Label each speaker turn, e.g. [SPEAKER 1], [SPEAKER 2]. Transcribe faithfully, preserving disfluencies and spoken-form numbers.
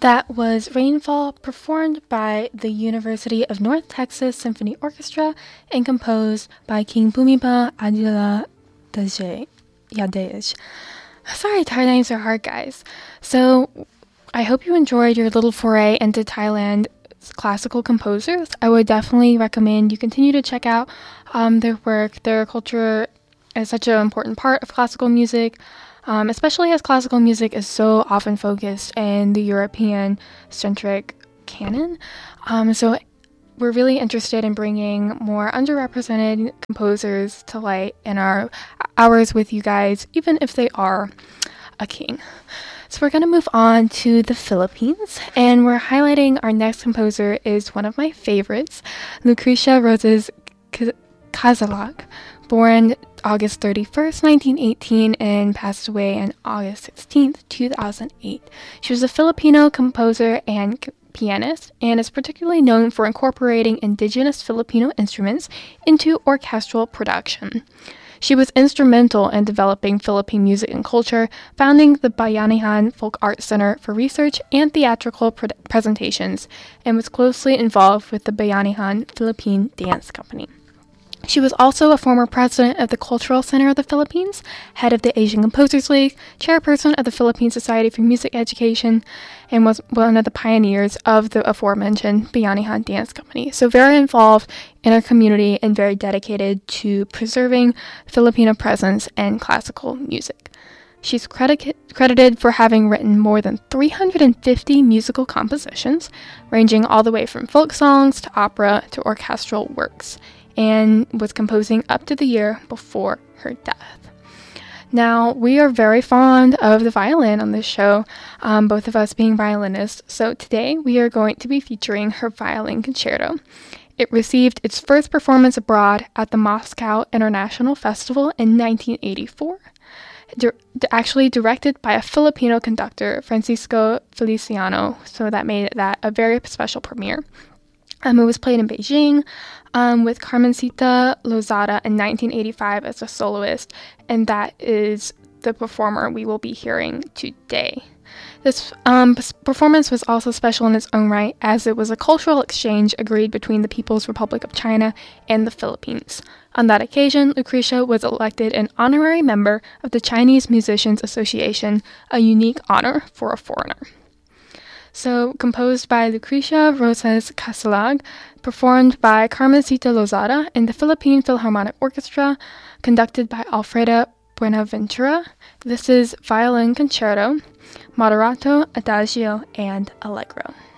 [SPEAKER 1] That was Rainfall, performed by the University of North Texas Symphony Orchestra and composed by King Bhumibol Adulyadej. Yadej. Sorry, Thai names are hard, guys. So, I hope you enjoyed your little foray into Thailand's classical composers. I would definitely recommend you continue to check out um, their work. Their culture is such an important part of classical music. Um, especially as classical music is so often focused in the European-centric canon. Um, so we're really interested in bringing more underrepresented composers to light in our hours with you guys, even if they are a king. So we're going to move on to the Philippines, and we're highlighting our next composer is one of my favorites, Lucrecia Rosas Cazalag, born August thirty-first, nineteen eighteen, and passed away on August sixteenth, two thousand eight. She was a Filipino composer and pianist, and is particularly known for incorporating indigenous Filipino instruments into orchestral production. She was instrumental in developing Philippine music and culture, founding the Bayanihan Folk Art Center for research and theatrical pre- presentations, and was closely involved with the Bayanihan Philippine Dance Company. She was also a former president of the Cultural Center of the Philippines, head of the Asian Composers League, chairperson of the Philippine Society for Music Education, and was one of the pioneers of the aforementioned Bayanihan Dance Company. So very involved in our community and very dedicated to preserving Filipino presence in classical music. She's credi- credited for having written more than three hundred fifty musical compositions, ranging all the way from folk songs to opera to orchestral works, and was composing up to the year before her death. Now, we are very fond of the violin on this show, um, both of us being violinists, so today we are going to be featuring her violin concerto. It received its first performance abroad at the Moscow International Festival in nineteen eighty-four, di- actually directed by a Filipino conductor, Francisco Feliciano, so that made that a very special premiere. Um, it was played in Beijing um, with Carmencita Lozada in nineteen eighty-five as a soloist, and that is the performer we will be hearing today. This um, performance was also special in its own right, as it was a cultural exchange agreed between the People's Republic of China and the Philippines. On that occasion, Lucrecia was elected an honorary member of the Chinese Musicians Association, a unique honor for a foreigner. So, composed by Lucrecia Rosas Cazalag, performed by Carmencita Lozada in the Philippine Philharmonic Orchestra, conducted by Alfreda Buenaventura. This is Violin Concerto, Moderato, Adagio, and Allegro.